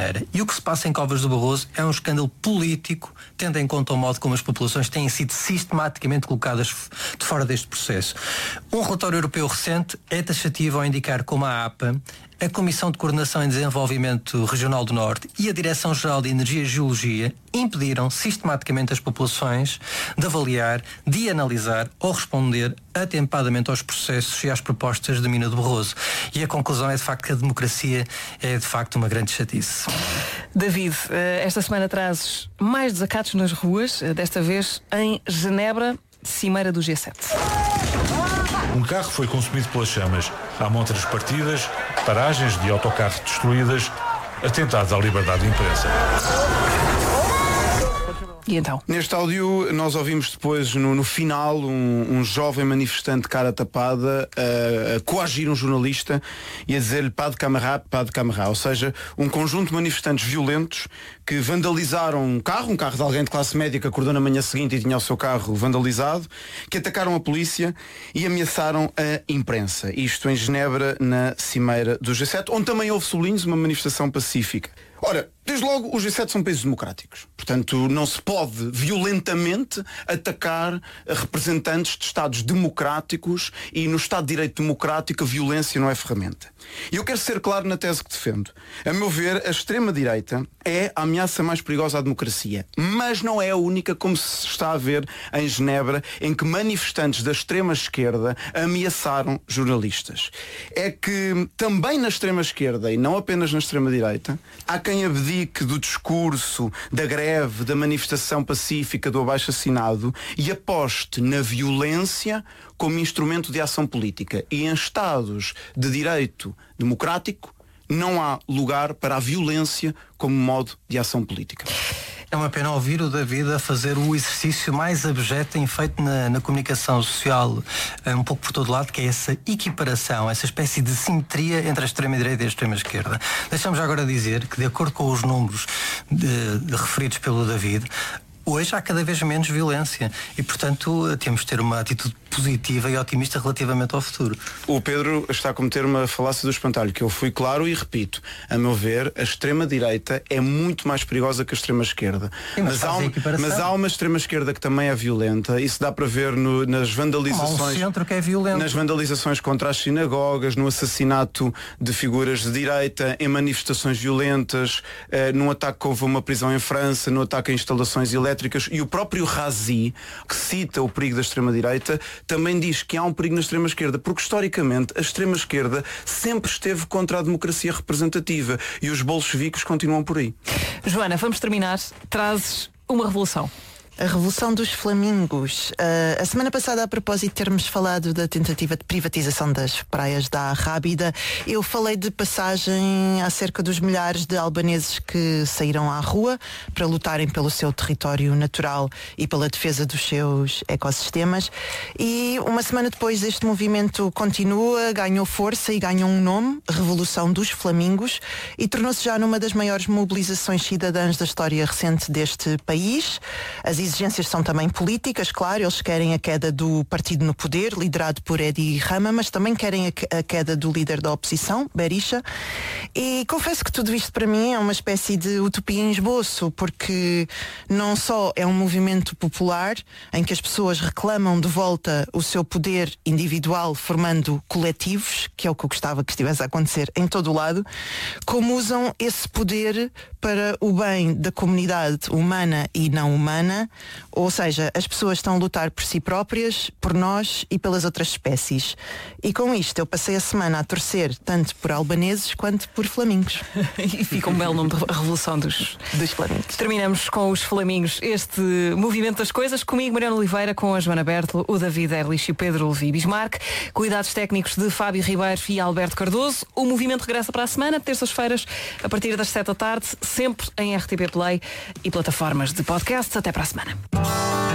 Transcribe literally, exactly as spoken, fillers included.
maneira. E o que se passa em Covas do Barroso é um escândalo político, tendo em conta o modo como as populações têm sido sistematicamente colocadas de fora deste processo. Um relatório europeu recente é taxativo ao indicar como a APA, a Comissão de Coordenação e Desenvolvimento Regional do Norte e a Direção-Geral de Energia e Geologia impediram sistematicamente as populações de avaliar, de analisar ou responder atempadamente aos processos e às propostas da mina do Barroso. E a conclusão é de facto que a democracia é de facto uma grande chatice. David, esta semana trazes mais desacatos nas ruas, desta vez em Genebra, cimeira do G sete. Um carro foi consumido pelas chamas. Há montas partidas, paragens de autocarros destruídas, atentados à liberdade de imprensa. E então? Neste áudio nós ouvimos depois no, no final um, um jovem manifestante de cara tapada a, a coagir um jornalista e a dizer-lhe pá de camará, pá de camará. Ou seja, um conjunto de manifestantes violentos que vandalizaram um carro, um carro de alguém de classe média que acordou na manhã seguinte e tinha o seu carro vandalizado, que atacaram a polícia e ameaçaram a imprensa. Isto em Genebra, na cimeira do G sete, onde também houve, sublinhos, uma manifestação pacífica. Ora, desde logo, os G sete são países democráticos. Portanto, não se pode violentamente atacar representantes de Estados democráticos e no Estado de Direito democrático a violência não é ferramenta. E eu quero ser claro na tese que defendo. A meu ver, a extrema-direita é a ameaça mais perigosa à democracia. Mas não é a única, como se está a ver em Genebra, em que manifestantes da extrema-esquerda ameaçaram jornalistas. É que também na extrema-esquerda, e não apenas na extrema-direita, há quem abdique do discurso, da greve, da manifestação pacífica, do abaixo-assinado e aposte na violência como instrumento de ação política. E em Estados de direito democrático não há lugar para a violência como modo de ação política. É uma pena ouvir o David a fazer o exercício mais abjeto feito na, na comunicação social, um pouco por todo lado, que é essa equiparação, essa espécie de simetria entre a extrema-direita e a extrema-esquerda. Deixamos agora dizer que, de acordo com os números de, de, referidos pelo David, hoje há cada vez menos violência e, portanto, temos de ter uma atitude positiva e otimista relativamente ao futuro. O Pedro está a cometer uma falácia do espantalho, que eu fui claro e repito. A meu ver, a extrema-direita é muito mais perigosa que a extrema-esquerda. Sim, mas, mas, há um, mas há uma extrema-esquerda que também é violenta. Isso dá para ver no, nas vandalizações. Há um centro que é violento. Nas vandalizações contra as sinagogas, no assassinato de figuras de direita, em manifestações violentas, eh, num ataque que houve uma prisão em França, no ataque a instalações elétricas. E o próprio Razi, que cita o perigo da extrema-direita, também diz que há um perigo na extrema-esquerda, porque historicamente a extrema-esquerda sempre esteve contra a democracia representativa e os bolcheviques continuam por aí. Joana, vamos terminar. Trazes uma revolução. A revolução dos flamingos. Uh, a semana passada, a propósito de termos falado da tentativa de privatização das praias da Rábida, eu falei de passagem acerca dos milhares de albaneses que saíram à rua para lutarem pelo seu território natural e pela defesa dos seus ecossistemas. E uma semana depois este movimento continua, ganhou força e ganhou um nome, Revolução dos Flamingos, e tornou-se já numa das maiores mobilizações cidadãs da história recente deste país. As exigências são também políticas, claro, eles querem a queda do partido no poder, liderado por Edi Rama, mas também querem a queda do líder da oposição, Berisha. E confesso que tudo isto para mim é uma espécie de utopia em esboço, porque não só é um movimento popular em que as pessoas reclamam de volta o seu poder individual formando coletivos, que é o que eu gostava que estivesse a acontecer em todo o lado, como usam esse poder para o bem da comunidade humana e não humana. Ou seja, as pessoas estão a lutar por si próprias, por nós e pelas outras espécies. E com isto eu passei a semana a torcer tanto por albaneses quanto por flamingos. E fica um belo nome de Revolução dos, dos Flamingos. Terminamos com os Flamingos, este movimento das coisas, comigo Mariana Oliveira, com a Joana Bertolo, o David Erlich e o Pedro Levi Bismarck, cuidados técnicos de Fábio Ribeiro e Alberto Cardoso. O movimento regressa para a semana, terças-feiras, a partir das sete da tarde, sempre em R T P Play e plataformas de podcast. Até para a semana.